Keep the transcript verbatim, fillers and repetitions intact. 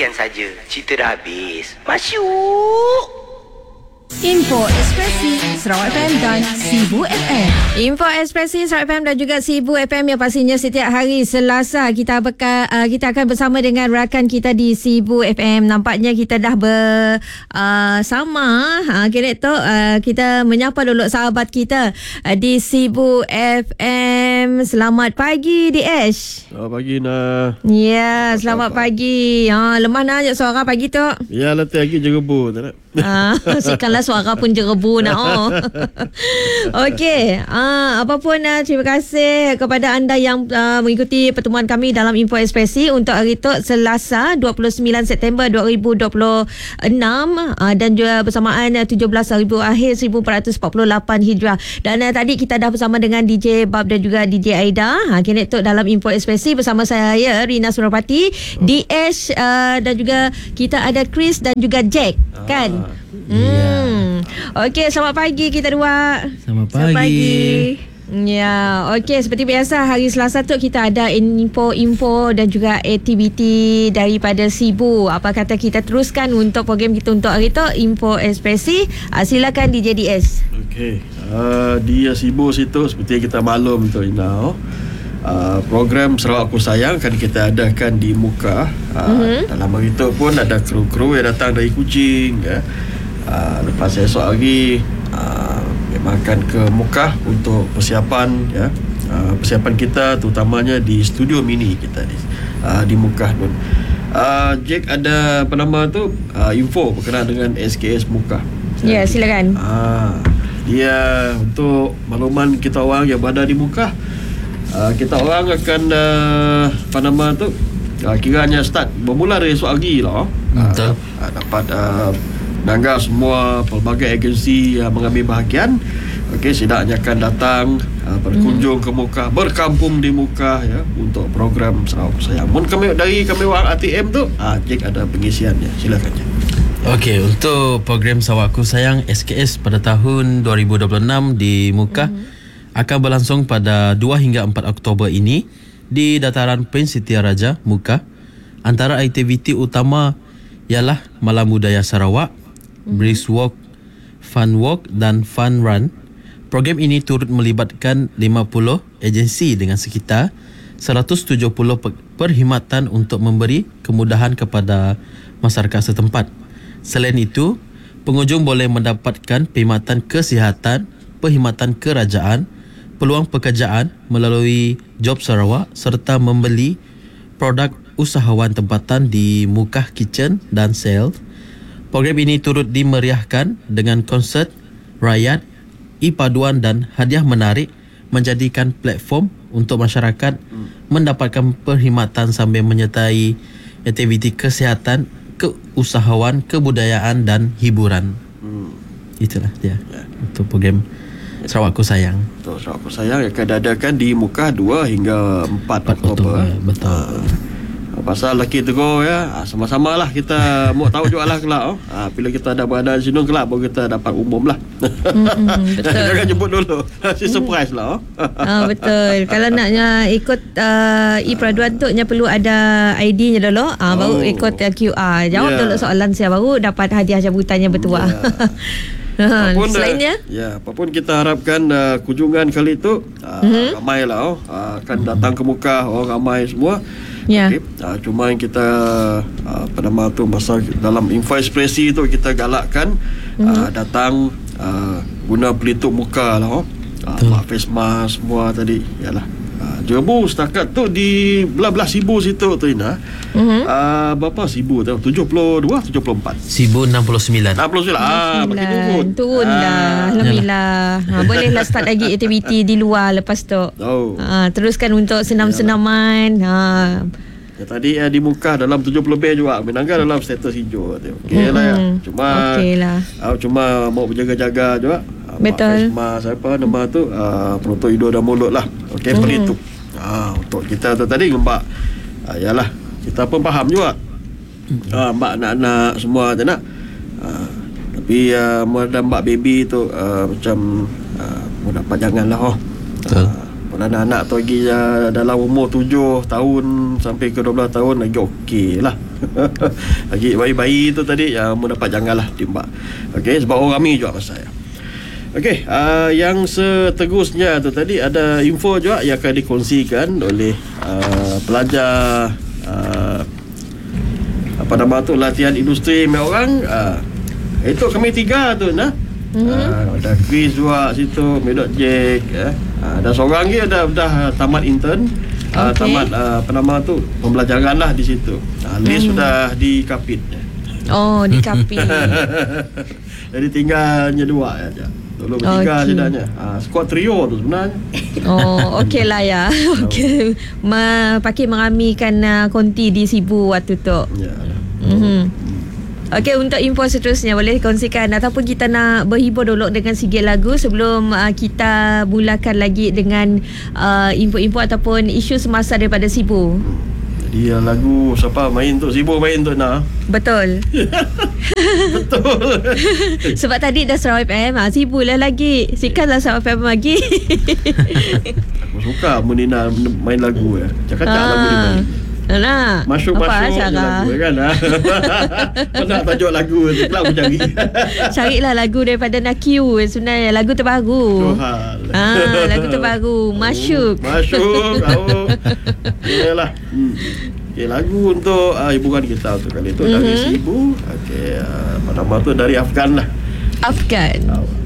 sekian saja. Cerita dah habis. Masyuk. Info Ekspresi Sarawak F M dan Sibu F M. Info Ekspresi Sarawak F M dan juga Sibu F M yang pastinya setiap hari Selasa kita bekal, uh, kita akan bersama dengan rakan kita di Sibu F M. Nampaknya kita dah bersama. Uh, Kira tu uh, kita menyapa dulu sahabat kita uh, di Sibu F M. Selamat pagi D Ash. Selamat pagi Nah. Ya, selamat apa? pagi. Ha, lemah nak ajak suara pagi tu. Ya, letih lagi jerebu tak nak. Ah, sekarang suara pun jerebu nak. Oh. Okey, ah, apapun uh, terima kasih kepada anda yang uh, mengikuti pertemuan kami dalam Info Ekspresi untuk hari tu Selasa dua puluh sembilan September dua ribu dua puluh enam uh, dan juga bersamaan uh, tujuh belas Rabiul Akhir seribu empat ratus empat puluh lapan Hijrah. Dan uh, tadi kita dah bersama dengan D J Bab dan juga D J Aida. Ha, kini tu dalam Info Ekspresi bersama saya Rina Surapati, oh. D H uh, dan juga kita ada Chris dan juga Jack, ah. kan? Hmm. Yeah. Okey, selamat pagi kita dua. Selamat pagi. Selamat pagi. Ya, okey, seperti biasa hari Selasa tu kita ada info-info dan juga aktiviti daripada Sibu. Apa kata kita teruskan untuk program kita untuk hari tu, Info Ekspresi. Uh, silakan D J D S. Okey, uh, di Sibu situ seperti kita maklum tu Ina. Uh, program Sarawak Aku Sayang kan kita adakan di Muka. Uh, mm-hmm. Dalam hari itu pun ada kru-kru yang datang dari Kuching ya. Uh, lepas esok hari uh, memang akan ke Muka untuk persiapan ya. Uh, persiapan kita terutamanya di studio mini kita di uh, di Muka pun. Uh, Jack ada apa nama tu uh, info berkenaan dengan S K S Muka. Ya, yeah, silakan. Uh, dia untuk makluman kita orang yang berada di Muka. Uh, kita orang akan uh, apa nama tu uh, kiranya start bermula dari esok hari lah. Betul. Uh, uh, dapat uh, menanggap semua pelbagai agensi yang uh, mengambil bahagian. Okey, sidaknya akan datang uh, berkunjung hmm. ke Muka, berkampung di Muka ya untuk program Sarawak Sayang. Mun kami dari kami orang A T M tu, ah uh, Jack ada pengisiannya. Silakan Jack. Okey, untuk program Sarawak Aku Sayang S K S pada tahun dua ribu dua puluh enam di Muka hmm. akan berlangsung pada dua hingga empat Oktober ini di Dataran Prince Setiaraja, Muka. Antara aktiviti utama ialah Malam Budaya Sarawak, mm-hmm. Brisk Walk, Fun Walk dan Fun Run. Program ini turut melibatkan lima puluh agensi dengan sekitar seratus tujuh puluh perkhidmatan untuk memberi kemudahan kepada masyarakat setempat. Selain itu, pengunjung boleh mendapatkan perkhidmatan kesihatan, perkhidmatan kerajaan, peluang pekerjaan melalui Job Sarawak serta membeli produk usahawan tempatan di Muka Kitchen dan Sale. Program ini turut dimeriahkan dengan konsert, rakyat, e-paduan dan hadiah menarik menjadikan platform untuk masyarakat mendapatkan perkhidmatan sambil menyertai aktiviti kesihatan, keusahawan, kebudayaan dan hiburan. Hmm. Itulah dia yeah. untuk program Sarawak Aku Sayang. Betul, Sarawak Aku Sayang akan diadakan di Muka dua hingga empat Oktober. Betul. Ha, pasal lelaki tegur ya, sama-sama lah kita mau tahu juga lah kelak. Oh. Ha, bila kita dah berada di sini kelak baru kita dapat umum lah. Mm-hmm, betul. Jangan jemput dulu. Si surprise lah. Oh. Ah, betul. Kalau naknya ikut uh, e-peraduan tu nya perlu ada I D-nya dulu. Ah, oh. Baru ikut uh, Q R. Jawab yeah. dulu soalan saya baru dapat hadiah jemputannya bertuah. Yeah. Apapun selainnya dah, ya, apapun kita harapkan uh, kunjungan kali itu uh, mm-hmm. ramai lah oh, uh, akan datang ke Muka, oh, ramai semua. Ya. Okay. Uh, cuma yang kita uh, apa nama tu masa dalam Info Ekspresi tu kita galakkan mm-hmm. uh, datang uh, guna pelitup muka lah oh. Uh, face mask semua tadi yalah. Uh, Jerebu setakat tu di belah-belah Sibu situ tu Ina. Mm-hmm. Uh, berapa Sibu tu? tujuh puluh dua, tujuh puluh empat. Sibu enam puluh sembilan. enam puluh sembilan. Ah, makin turun. Turun ah. dah. Alhamdulillah. Ha, bolehlah start lagi aktiviti di luar lepas tu. Oh. Ha, teruskan untuk senam-senaman. Ha. Ya, tadi ya, di Muka dalam tujuh puluh lebih juga. Menanggar dalam status hijau. Okey mm-hmm. lah ya. Cuma okeylah. Uh, cuma mau berjaga-jaga juga. Betul. Mak siapa nama tu uh, penutup hidung dan mulut lah. Okey, mm-hmm. pelitup. Uh, untuk kita tu tadi Mbak uh, yalah kita pun faham juga. Uh, Mbak anak-anak semua tu nak. Uh, tapi uh, dan Mbak baby tu uh, macam uh, mau dapat janganlah oh. Betul. Uh, anak-anak tu lagi uh, dalam umur tujuh tahun sampai ke dua belas tahun lagi okey lah. Lagi bayi-bayi tu tadi yang mau dapat janganlah timbak. Okey, sebab orang ramai juga pasal saya. Okey, uh, yang seterusnya tu tadi ada info juga yang akan dikongsikan oleh uh, pelajar uh, apa nama tu, latihan industri mai orang. Uh, itu kami tiga tu nah. Mm-hmm. Uh, ada Chris juga situ, Medok Jack, eh. Uh, dan seorang lagi dah dah tamat intern. Uh, okay. Tamat uh, apa nama tu, pembelajaran lah di situ. Uh, list mm. sudah dikapit. Oh, dikapit. Jadi tinggalnya dua aja. Tolong bertiga okay. Jedanya. Ah, squad trio tu sebenarnya. Oh, okey lah ya. Okey. Ma pakai meramikan uh, konti di Sibu waktu tu. Ya. Mhm. Okey, untuk info seterusnya boleh kongsikan ataupun kita nak berhibur dulu dengan sikit lagu sebelum uh, kita mulakan lagi dengan uh, info-info ataupun isu semasa daripada Sibu. Dia lagu siapa main tu, Sibu main tu nak. Betul. Betul. Sebab tadi dah Sarawak F M, ah Sibu lah lagi. Sikan lah Sarawak F M lagi. Aku suka Munina main lagu ya. Cakap-cakap ah. lagu dia main. Nak masuk-masuk lagu kan. Kau nak tajuk lagu tu pula aku cari. Carilah lagu daripada Nakiu sebenarnya, lagu terbaru. Ah, lagu terbaru Masyuk. Masyuk. Oh. Yalah. Hmm. Okay, lagu untuk uh, hiburan kita untuk kali itu mm-hmm. dari Sibu. Okey, uh, apa nama tu, dari Afgan lah. Afgan. Oh.